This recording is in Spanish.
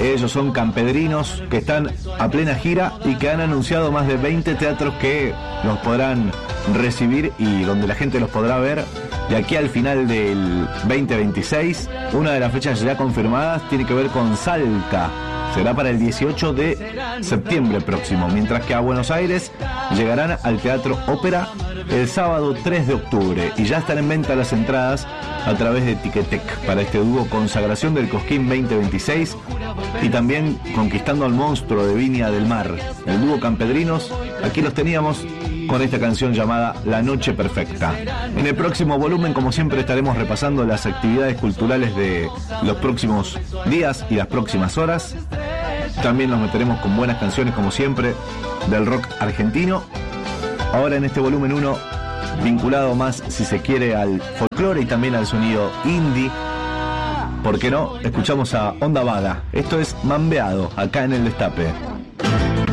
Ellos son Campedrinos, que están a plena gira y que han anunciado más de 20 teatros que los podrán recibir y donde la gente los podrá ver de aquí al final del 2026. Una de las fechas ya confirmadas tiene que ver con Salta. Será para el 18 de septiembre próximo, mientras que a Buenos Aires llegarán al Teatro Ópera el sábado 3 de octubre y ya están en venta las entradas a través de Ticketek para este dúo Consagración del Cosquín 2026 y también Conquistando al Monstruo de Viña del Mar. El dúo Campedrinos, aquí los teníamos con esta canción llamada La Noche Perfecta. En el próximo volumen, como siempre, estaremos repasando las actividades culturales de los próximos días y las próximas horas. También nos meteremos con buenas canciones, como siempre, del rock argentino. Ahora en este volumen 1, vinculado más, si se quiere, al folclore y también al sonido indie. ¿Por qué no? Escuchamos a Onda Vaga. Esto es Mambeado, acá en El Destape.